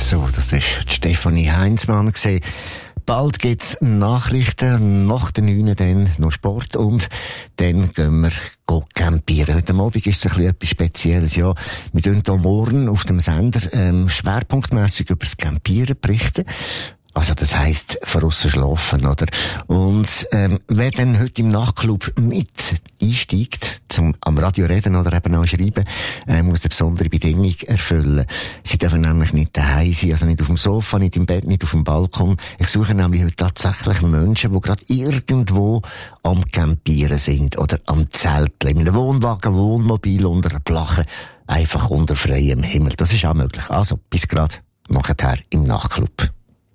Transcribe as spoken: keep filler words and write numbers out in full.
So, das ist Stefanie Heinzmann gesehen. Bald gibt's Nachrichten, nach der neun dann noch Sport und dann gehen wir campieren. Heute Abend ist es ein bisschen etwas Spezielles. Ja, wir tun hier morgen auf dem Sender ähm, schwerpunktmässig über das Campieren berichten. Also das heisst, draussen schlafen, oder? Und ähm, wer dann heute im Nachtclub mit einsteigt, zum am Radio reden oder eben auch schreiben, äh, muss eine besondere Bedingung erfüllen. Sie dürfen nämlich nicht daheim sein, also nicht auf dem Sofa, nicht im Bett, nicht auf dem Balkon. Ich suche nämlich heute tatsächlich Menschen, die gerade irgendwo am Campieren sind oder am Zelteln, in einem Wohnwagen, Wohnmobil, unter einer Plache, einfach unter freiem Himmel. Das ist auch möglich. Also bis gerade nachher im Nachtclub.